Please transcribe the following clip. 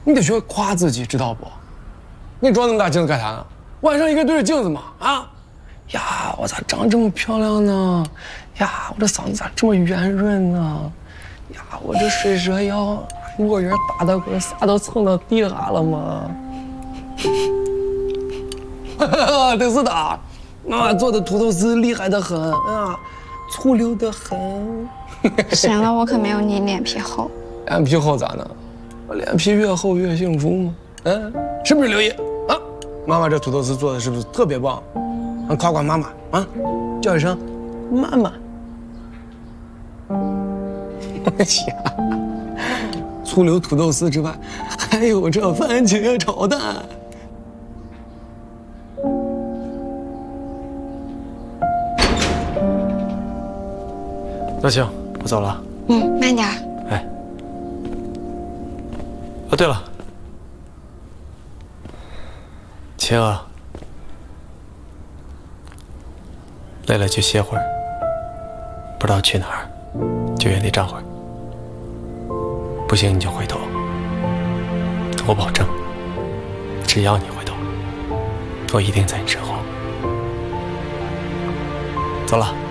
你得学夸自己，知道不？你装那么大镜子干啥呢？晚上应该对着镜子嘛！啊，呀，我咋长这么漂亮呢？呀，我这嗓子咋这么圆润呢？呀，我这水蛇腰，如果人打的滚，啥都蹭到地下了吗？对是的，妈做的土豆丝厉害的很啊，粗溜的很。 行了，我可没有你脸皮厚。 脸皮厚咋的？我脸皮越厚越幸福吗？嗯，是不是刘烨啊？妈妈这土豆丝做的是不是特别棒？夸夸妈妈啊，叫一声妈妈。哎呀，粗溜土豆丝之外，还有这番茄炒蛋。 那行，我走了。 慢点。 哎，哦，对了，晴啊，累了就歇会儿，不知道去哪儿，就原地站会儿。不行你就回头，我保证，只要你回头，我一定在你身后。走了。